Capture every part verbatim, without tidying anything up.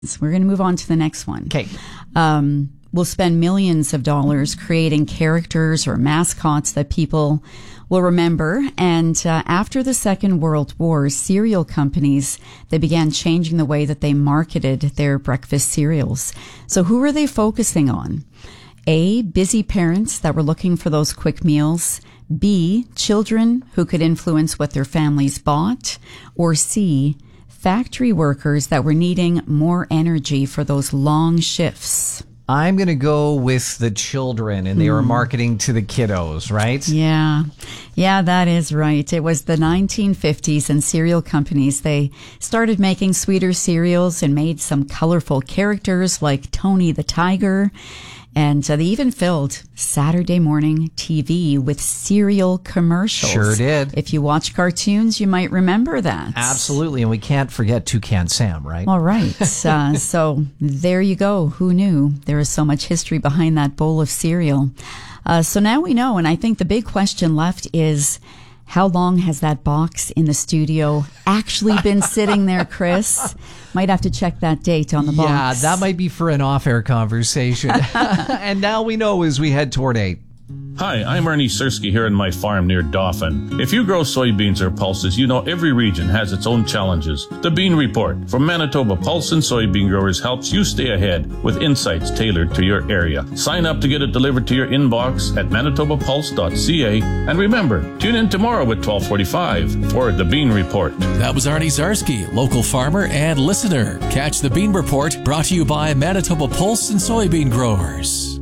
So we're going to move on to the next one. Okay. Um, we'll spend millions of dollars creating characters or mascots that people will remember. And uh, after the Second World War, cereal companies, they began changing the way that they marketed their breakfast cereals. So who were they focusing on? A, busy parents that were looking for those quick meals. B, children who could influence what their families bought. Or C, factory workers that were needing more energy for those long shifts. I'm going to go with the children, and they mm. were marketing to the kiddos, right? Yeah. Yeah, that is right. It was the nineteen fifties, and cereal companies, they started making sweeter cereals and made some colorful characters like Tony the Tiger. And uh, they even filled Saturday morning T V with cereal commercials. Sure did. If you watch cartoons, you might remember that. Absolutely. And we can't forget Toucan Sam, right? All right. uh, so there you go. Who knew? There is so much history behind that bowl of cereal. Uh, so now we know. And I think the big question left is, how long has that box in the studio actually been sitting there, Chris? Might have to check that date on the box. Yeah, that might be for an off-air conversation. And now we know as we head toward eight. Hi, I'm Ernie Sersky here in my farm near Dauphin. If you grow soybeans or pulses, you know every region has its own challenges. The Bean Report from Manitoba Pulse and Soybean Growers helps you stay ahead with insights tailored to your area. Sign up to get it delivered to your inbox at manitoba pulse dot c a. And remember, tune in tomorrow at twelve forty-five for The Bean Report. That was Arnie Zarsky, local farmer and listener. Catch The Bean Report, brought to you by Manitoba Pulse and Soybean Growers.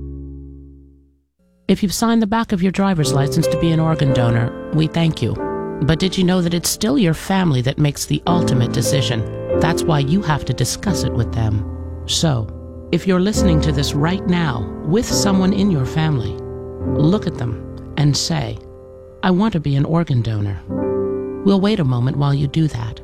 If you've signed the back of your driver's license to be an organ donor, we thank you. But did you know that it's still your family that makes the ultimate decision? That's why you have to discuss it with them. So, if you're listening to this right now with someone in your family, look at them and say, I want to be an organ donor. We'll wait a moment while you do that.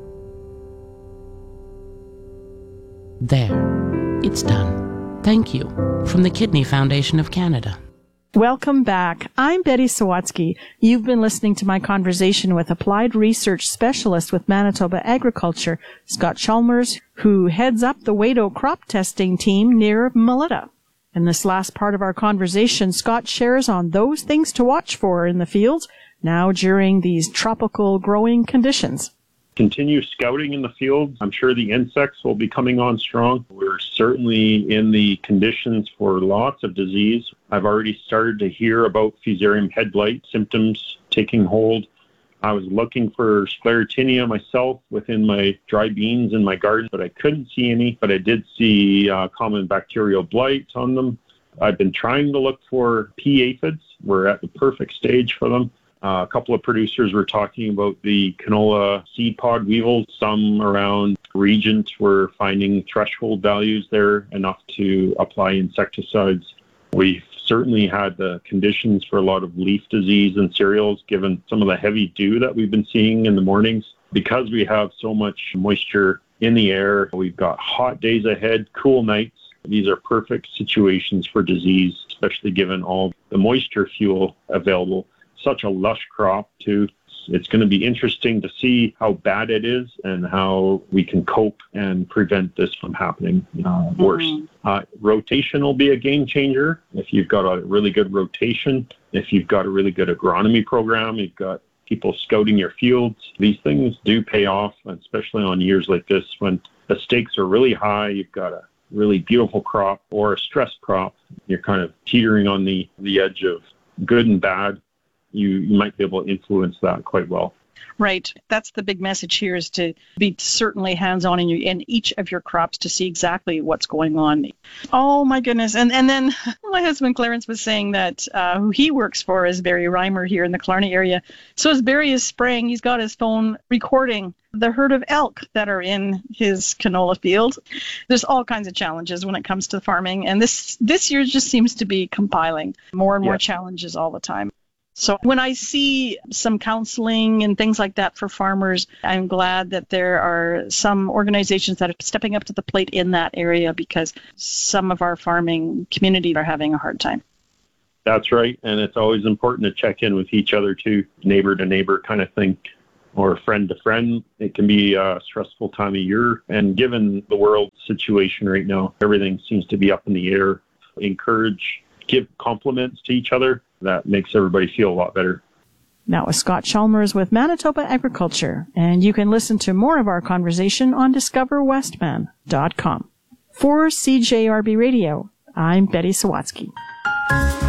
There. It's done. Thank you. From the Kidney Foundation of Canada. Welcome back. I'm Betty Sawatsky. You've been listening to my conversation with Applied Research Specialist with Manitoba Agriculture, Scott Chalmers, who heads up the Wado crop testing team near Melita. In this last part of our conversation, Scott shares on those things to watch for in the fields now during these tropical growing conditions. Continue scouting in the field. I'm sure the insects will be coming on strong. We're certainly in the conditions for lots of disease. I've already started to hear about Fusarium head blight symptoms taking hold. I was looking for Sclerotinia myself within my dry beans in my garden, but I couldn't see any. But I did see uh, common bacterial blight on them. I've been trying to look for pea aphids. We're at the perfect stage for them. Uh, a couple of producers were talking about the canola seed pod weevils. Some around regions were finding threshold values there enough to apply insecticides. We've certainly had the conditions for a lot of leaf disease in cereals, given some of the heavy dew that we've been seeing in the mornings. Because we have so much moisture in the air, we've got hot days ahead, cool nights. These are perfect situations for disease, especially given all the moisture fuel available. Such a lush crop, too. It's going to be interesting to see how bad it is and how we can cope and prevent this from happening uh, worse. Mm-hmm. Uh, rotation will be a game changer. If you've got a really good rotation, if you've got a really good agronomy program, you've got people scouting your fields, these things do pay off, especially on years like this when the stakes are really high. You've got a really beautiful crop or a stressed crop. You're kind of teetering on the, the edge of good and bad. You, you might be able to influence that quite well. Right. That's the big message here, is to be certainly hands-on in, your, in each of your crops to see exactly what's going on. Oh, my goodness. And and then my husband Clarence was saying that uh, who he works for is Barry Reimer here in the Killarney area. So as Barry is spraying, he's got his phone recording the herd of elk that are in his canola field. There's all kinds of challenges when it comes to farming. And this, this year just seems to be compiling more and more yeah. challenges all the time. So when I see some counseling and things like that for farmers, I'm glad that there are some organizations that are stepping up to the plate in that area, because some of our farming community are having a hard time. That's right. And it's always important to check in with each other too, neighbor to neighbor kind of thing. or friend to friend. It can be a stressful time of year. And given the world situation right now, everything seems to be up in the air. Encourage, give compliments to each other. That makes everybody feel a lot better. That was Scott Chalmers with Manitoba Agriculture, and you can listen to more of our conversation on discover westman dot com. For C J R B Radio, I'm Betty Sawatsky.